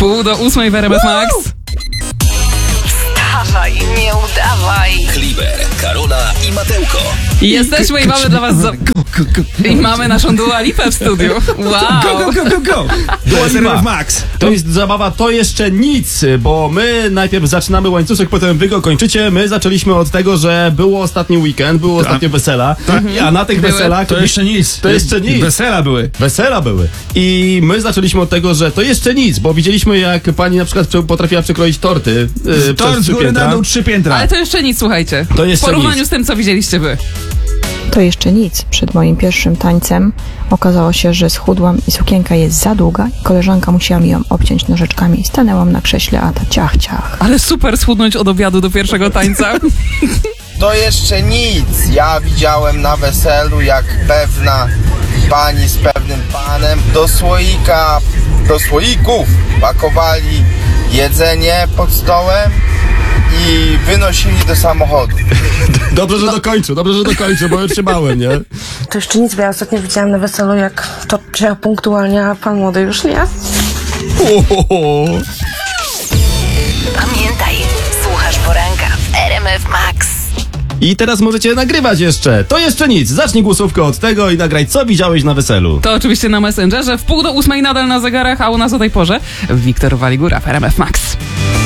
7:30 w RMF Max. Wstawaj, nie udawaj. Kliber, Karola i Matełko. Jesteśmy i mamy dla was... I mamy naszą Dua Lipę w studiu. Wow. Go! To jest RMF Max. To jest zabawa, to jeszcze nic, bo my najpierw zaczynamy łańcuszek, potem wy go kończycie. My zaczęliśmy od tego, że było ostatni weekend, było ostatnie wesela, a na tych weselach... To jeszcze nic. To jeszcze nic. Wesela były. Wesela były. I my zaczęliśmy od tego, że to jeszcze nic, bo widzieliśmy, jak pani na przykład potrafiła przekroić torty Tort przez z góry na dół 3 piętra. Ale to jeszcze nic, słuchajcie. To jeszcze w porównaniu nic. z tym, co widzieliście wy. To jeszcze nic. Przed moim pierwszym tańcem okazało się, że schudłam i sukienka jest za długa i koleżanka musiała mi ją obciąć nożyczkami. Stanęłam na krześle, a ta ciach. Ale super schudnąć od obiadu do pierwszego tańca. To jeszcze nic. Ja widziałem na weselu, jak pewna pani z pewnym panem do słoików pakowali jedzenie pod stołem i wynosili do samochodu. Dobrze, że dokończę, bo już się bałem, nie? To jeszcze nic, bo ja ostatnio widziałam na weselu, jak to trzeba punktualnie, a pan młody już nie. Pamiętaj, słuchasz poranka w RMF Max. I teraz możecie nagrywać jeszcze. To jeszcze nic. Zacznij głosówkę od tego i nagraj, co widziałeś na weselu. To oczywiście na Messengerze. 7:30 nadal na zegarach, a u nas o tej porze Wiktor Waligura w RMF Max.